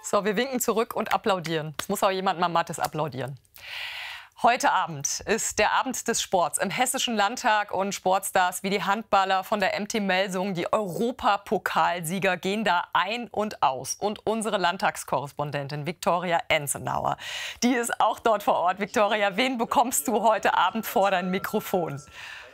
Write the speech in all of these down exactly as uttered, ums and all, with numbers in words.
So, wir winken zurück und applaudieren. Es muss auch jemand mal Mattes applaudieren. Heute Abend ist der Abend des Sports im Hessischen Landtag und Sportstars wie die Handballer von der M T Melsungen, die Europapokalsieger, gehen da ein und aus. Und unsere Landtagskorrespondentin Viktoria Enzenauer, die ist auch dort vor Ort. Viktoria, wen bekommst du heute Abend vor dein Mikrofon?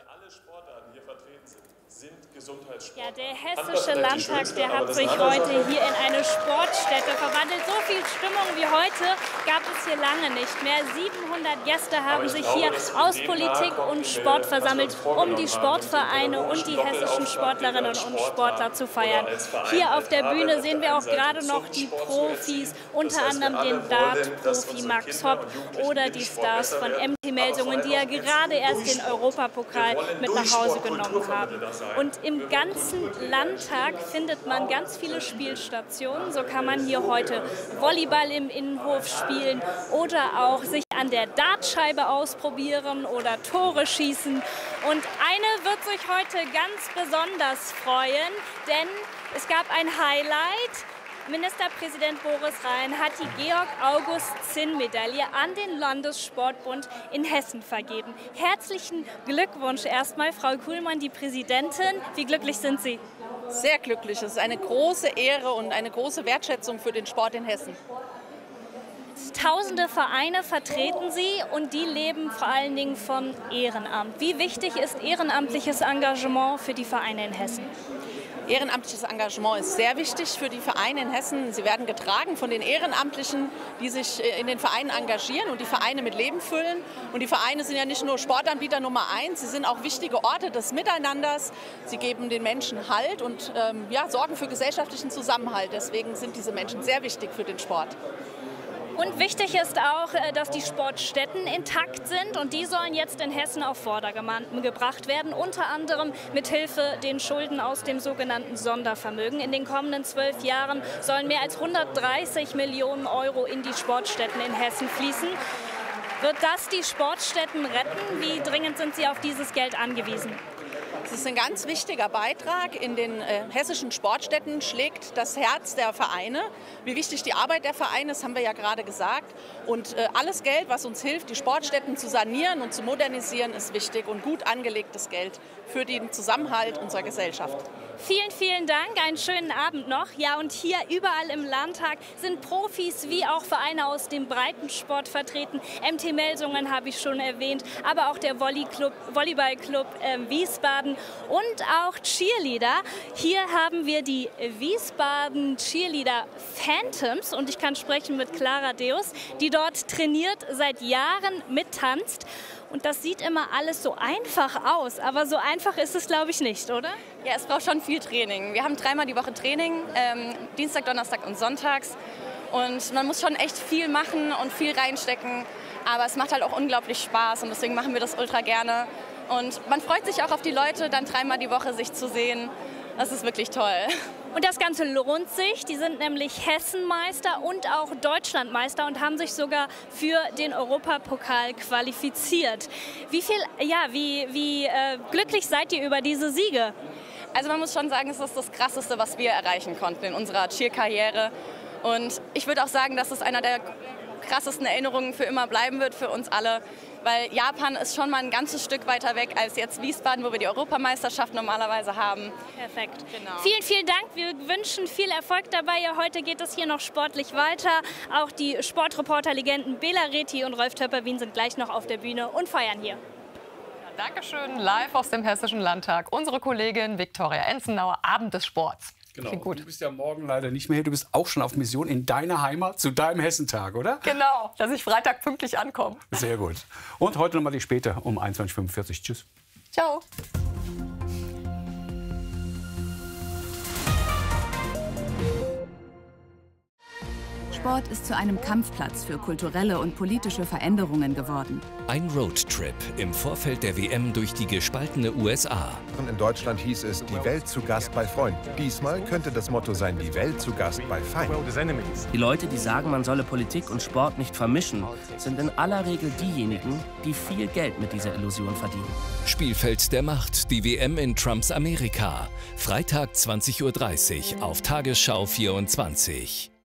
Ja, der Hessische Landtag, der hat sich heute hier in eine Sportstätte verwandelt. So viel Stimmung wie heute gab es hier lange nicht mehr. siebenhundert Gäste haben sich hier aus Politik und Sport versammelt, um die Sportvereine und die hessischen Sportlerinnen und Sportler zu feiern. Hier auf der Bühne sehen wir auch gerade noch die Profis, unter anderem den Dart-Profi Max Hopp oder die Stars von M T Melsungen, die ja gerade erst den Europapokal mit nach Hause genommen haben. Und im ganzen Landtag findet man ganz viele Spielstationen. So kann man hier heute Volleyball im Innenhof spielen oder auch sich an der Dartscheibe ausprobieren oder Tore schießen. Und eine wird sich heute ganz besonders freuen, denn es gab ein Highlight. Ministerpräsident Boris Rhein hat die Georg-August-Zinn-Medaille an den Landessportbund in Hessen vergeben. Herzlichen Glückwunsch erstmal, Frau Kuhlmann, die Präsidentin. Wie glücklich sind Sie? Sehr glücklich. Es ist eine große Ehre und eine große Wertschätzung für den Sport in Hessen. Tausende Vereine vertreten Sie und die leben vor allen Dingen vom Ehrenamt. Wie wichtig ist ehrenamtliches Engagement für die Vereine in Hessen? Ehrenamtliches Engagement ist sehr wichtig für die Vereine in Hessen. Sie werden getragen von den Ehrenamtlichen, die sich in den Vereinen engagieren und die Vereine mit Leben füllen. Und die Vereine sind ja nicht nur Sportanbieter Nummer eins, sie sind auch wichtige Orte des Miteinanders. Sie geben den Menschen Halt und ähm, ja, sorgen für gesellschaftlichen Zusammenhalt. Deswegen sind diese Menschen sehr wichtig für den Sport. Und wichtig ist auch, dass die Sportstätten intakt sind und die sollen jetzt in Hessen auf Vordermann gebracht werden, unter anderem mit Hilfe den Schulden aus dem sogenannten Sondervermögen. In den kommenden zwölf Jahren sollen mehr als hundertdreißig Millionen Euro in die Sportstätten in Hessen fließen. Wird das die Sportstätten retten? Wie dringend sind Sie auf dieses Geld angewiesen? Es ist ein ganz wichtiger Beitrag. In den äh, hessischen Sportstätten schlägt das Herz der Vereine. Wie wichtig die Arbeit der Vereine ist, haben wir ja gerade gesagt. Und äh, alles Geld, was uns hilft, die Sportstätten zu sanieren und zu modernisieren, ist wichtig und gut angelegtes Geld für den Zusammenhalt unserer Gesellschaft. Vielen, vielen Dank. Einen schönen Abend noch. Ja, und hier überall im Landtag sind Profis wie auch Vereine aus dem Breitensport vertreten. M T Melsungen habe ich schon erwähnt, aber auch der Volley-Club, Volleyballclub äh, Wiesbaden und auch Cheerleader. Hier haben wir die Wiesbaden Cheerleader Phantoms und ich kann sprechen mit Clara Deus, die dort trainiert, seit Jahren mittanzt. Und das sieht immer alles so einfach aus, aber so einfach ist es, glaube ich, nicht, oder? Ja, es braucht schon viel Training. Wir haben dreimal die Woche Training, ähm, Dienstag, Donnerstag und Sonntags. Und man muss schon echt viel machen und viel reinstecken. Aber es macht halt auch unglaublich Spaß und deswegen machen wir das ultra gerne. Und man freut sich auch auf die Leute, dann dreimal die Woche sich zu sehen. Das ist wirklich toll. Und das Ganze lohnt sich. Die sind nämlich Hessenmeister und auch Deutschlandmeister und haben sich sogar für den Europapokal qualifiziert. Wie viel, ja, wie, wie äh, glücklich seid ihr über diese Siege? Also man muss schon sagen, es ist das Krasseste, was wir erreichen konnten in unserer Cheer-Karriere. Und ich würde auch sagen, dass es einer der krassesten Erinnerungen für immer bleiben wird für uns alle. Weil Japan ist schon mal ein ganzes Stück weiter weg als jetzt Wiesbaden, wo wir die Europameisterschaft normalerweise haben. Perfekt. Genau. Vielen, vielen Dank. Wir wünschen viel Erfolg dabei. Heute geht es hier noch sportlich weiter. Auch die Sportreporter-Legenden Bela Reti und Rolf Töpperwien sind gleich noch auf der Bühne und feiern hier. Ja, Dankeschön. Live aus dem Hessischen Landtag. Unsere Kollegin Viktoria Enzenauer, Abend des Sports. Genau. Gut. Du bist ja morgen leider nicht mehr hier. Du bist auch schon auf Mission in deiner Heimat zu deinem Hessentag, oder? Genau, dass ich Freitag pünktlich ankomme. Sehr gut. Und heute nochmal die später um einundzwanzig Uhr fünfundvierzig. Tschüss. Ciao. Sport ist zu einem Kampfplatz für kulturelle und politische Veränderungen geworden. Ein Roadtrip im Vorfeld der W M durch die gespaltene U S A. In Deutschland hieß es, die Welt zu Gast bei Freunden. Diesmal könnte das Motto sein, die Welt zu Gast bei Feinden. Die Leute, die sagen, man solle Politik und Sport nicht vermischen, sind in aller Regel diejenigen, die viel Geld mit dieser Illusion verdienen. Spielfeld der Macht, die W M in Trumps Amerika. Freitag zwanzig Uhr dreißig auf Tagesschau vierundzwanzig.